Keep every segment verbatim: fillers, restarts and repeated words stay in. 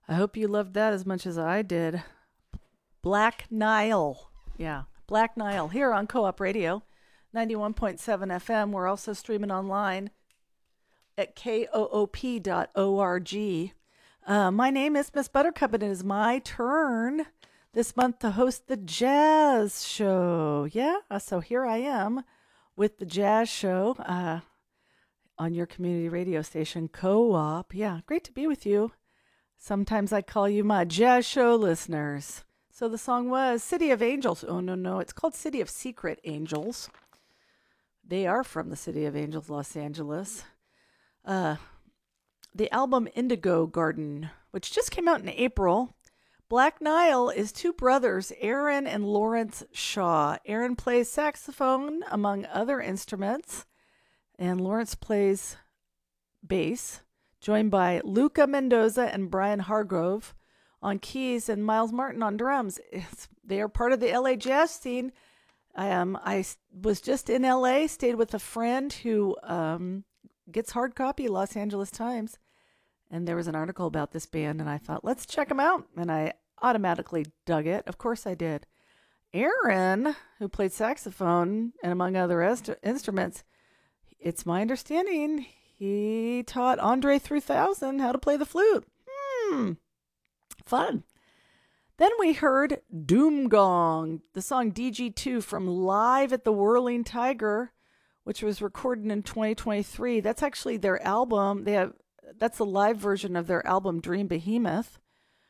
I hope you loved that as much as I did. Black Nile. Yeah, Black Nile here on Co-op Radio, ninety-one point seven F M. We're also streaming online at K O O P dot org. Uh, my name is Miss Buttercup, and it is my turn this month to host the Jazz Show. Yeah, so here I am with the Jazz Show uh, on your community radio station, Co-op. Yeah, great to be with you. Sometimes I call you my Jazz Show listeners. So the song was City of Angels. Oh, no, no. It's called City of Secret Angels. They are from the City of Angels, Los Angeles. Uh, the album Indigo Garden, which just came out in April. Black Nile is two brothers, Aaron and Lawrence Shaw. Aaron plays saxophone, among other instruments, and Lawrence plays bass, joined by Luca Mendoza and Brian Hargrove on keys and Miles Martin on drums. It's, they are part of the L A jazz scene. Um, I was just in L A, stayed with a friend who um, gets hard copy Los Angeles Times, and there was an article about this band, and I thought, let's check them out, and I automatically dug it. Of course I did. Aaron, who played saxophone and among other est- instruments, it's my understanding he taught Andre three thousand how to play the flute. Hmm. Fun. Then we heard Doom Gong, the song D G two from Live at the Whirling Tiger, which was recorded in twenty twenty-three. That's actually their album. They have that's the live version of their album Dream Behemoth.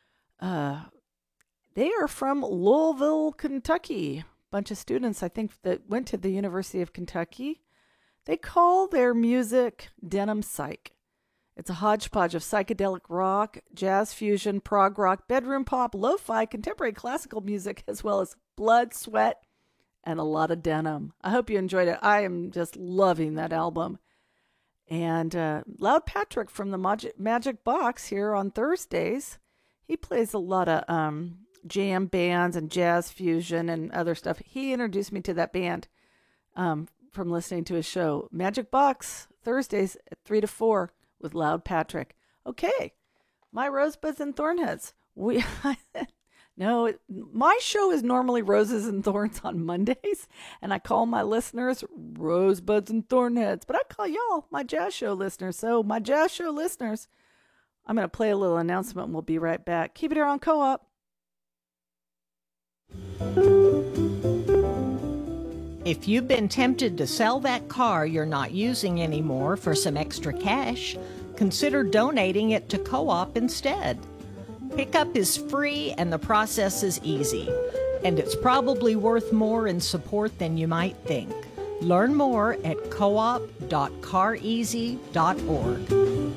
Uh, they are from Louisville, Kentucky. Bunch of students, I think, that went to the University of Kentucky. They call their music Denim Psych. It's a hodgepodge of psychedelic rock, jazz fusion, prog rock, bedroom pop, lo-fi, contemporary classical music, as well as blood, sweat, and a lot of denim. I hope you enjoyed it. I am just loving that album. And uh, Loud Patrick from the Magic, Magic Box here on Thursdays. He plays a lot of um, jam bands and jazz fusion and other stuff. He introduced me to that band um, from listening to his show. Magic Box, Thursdays at three to four. With Loud Patrick. Okay, my Rosebuds and Thornheads. We no, my show is normally Roses and Thorns on Mondays, and I call my listeners Rosebuds and Thornheads. But I call y'all my Jazz Show listeners. So my Jazz Show listeners, I'm going to play a little announcement, and we'll be right back. Keep it here on Co-op. If you've been tempted to sell that car you're not using anymore for some extra cash, consider donating it to Co-op instead. Pickup is free and the process is easy, and it's probably worth more in support than you might think. Learn more at co op dot car easy dot org.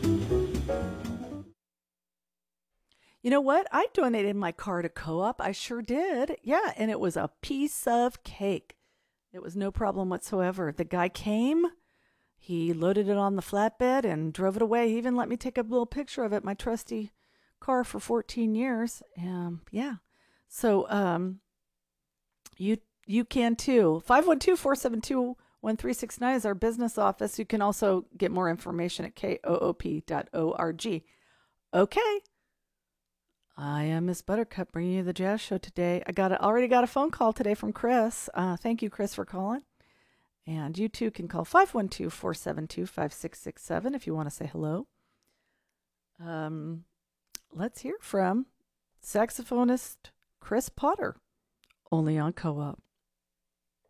You know what? I donated my car to Co-op. I sure did. Yeah, and it was a piece of cake. It was no problem whatsoever. The guy came, he loaded it on the flatbed and drove it away. He even let me take a little picture of it, my trusty car for fourteen years. Um, yeah. So um, you you can too. five one two, four seven two, one three six nine is our business office. You can also get more information at K O O P dot org. Okay. I am Miss Buttercup bringing you the Jazz Show today. I got a, already got a phone call today from Chris. Uh, thank you, Chris, for calling. And you too can call five one two, four seven two, five six six seven if you want to say hello. Um, let's hear from saxophonist Chris Potter, only on Co-op.